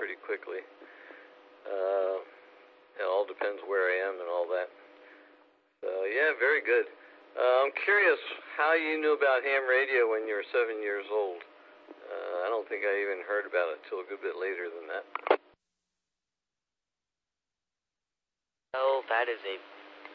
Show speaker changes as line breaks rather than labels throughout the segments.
pretty quickly. It all depends where I am and all that. So, yeah, very good. I'm curious how you knew about ham radio when you were 7 years old. I don't think I even heard about it till a good bit later than that.
Well, that is a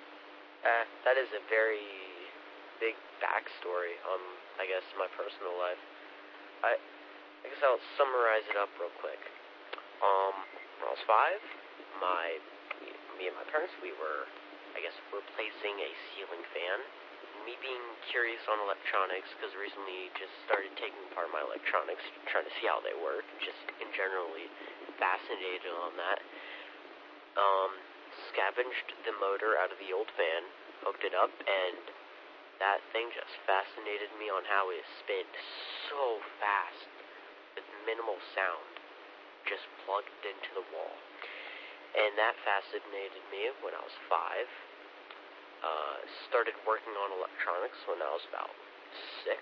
very big backstory on, I guess, my personal life. I guess I'll summarize it up real quick. When I was 5, me and my parents, we were, I guess, replacing a ceiling fan. Me being curious on electronics, because recently just started taking apart my electronics, trying to see how they work, just in generally fascinated on that. Scavenged the motor out of the old fan, hooked it up, and that thing just fascinated me on how it sped so fast with minimal sound, just plugged into the wall. And that fascinated me when I was 5. Started working on electronics when I was about 6.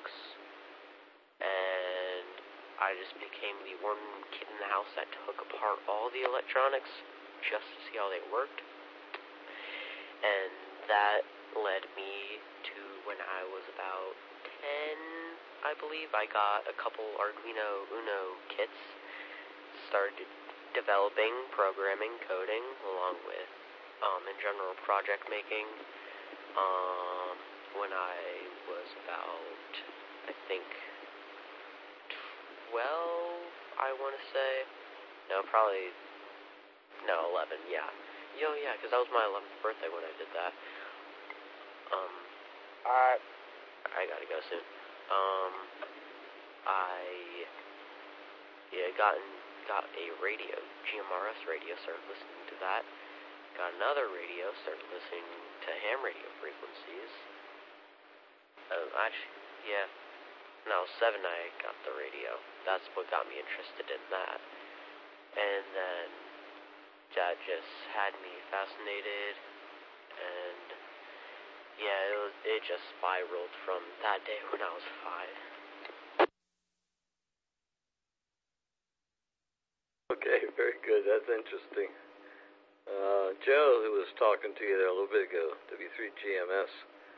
And I just became the one kid in the house that took apart all the electronics just to see how they worked. And that led me to when I was about 10, I believe. I got a couple Arduino Uno kits, started developing, programming, coding, along with, in general, project making. When I was about, I think, 12, I want to say. No, 11, yeah. Yeah, because that was my 11th birthday when I did that. I gotta go soon. Got a radio, GMRS radio, started listening to that. Got another radio, started listening to ham radio frequencies. When I was 7, I got the radio. That's what got me interested in that. And then that just had me fascinated, and yeah, it just spiraled from that day when I was 5.
Okay, very good. That's interesting. Joe, who was talking to you there a little bit ago, W3GMS,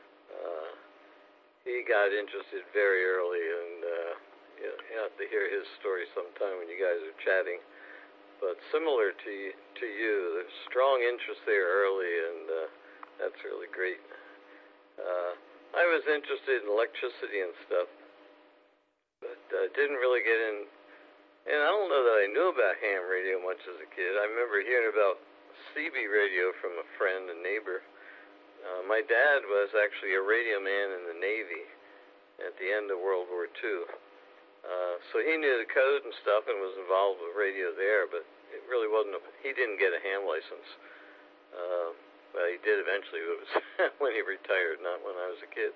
he got interested very early, and you have to hear his story sometime when you guys are chatting. But similar to you, there's strong interest there early, and that's really great. I was interested in electricity and stuff, but didn't really get in. And I don't know that I knew about ham radio much as a kid. I remember hearing about CB radio from a friend and neighbor. My dad was actually a radio man in the Navy at the end of World War II. So he knew the code and stuff and was involved with radio there, but it really wasn't, he didn't get a ham license. Well, he did eventually, but it was when he retired, not when I was a kid.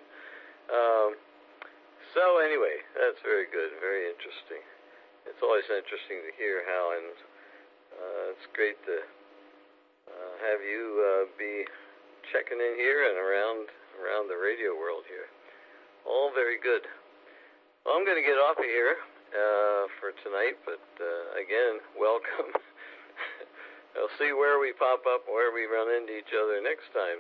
So anyway, that's very good, very interesting. It's always interesting to hear how, and it's great to have you be checking in here and around the radio world here. All very good. Well, I'm going to get off of here for tonight, but again, welcome. I'll see where we pop up, where we run into each other next time.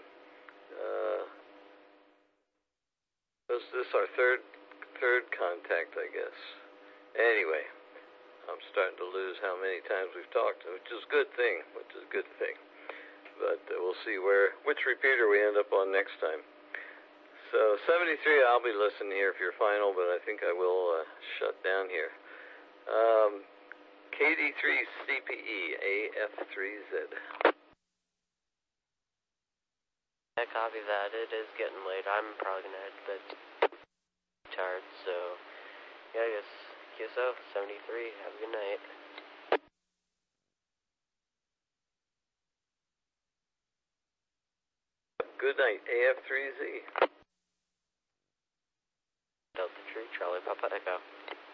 This is our third contact, I guess. Anyway, I'm starting to lose how many times we've talked, which is a good thing. But we'll see which repeater we end up on next time. So 73, I'll be listening here if you're final, but I think I will shut down here. KD3CPE AF3Z.
Yeah, copy that. It is getting late. I'm probably gonna head to bed tired, so yeah, I guess QSO 73. Have a good night.
Good night, AF3Z.
Delta 3, Charlie Papa Echo.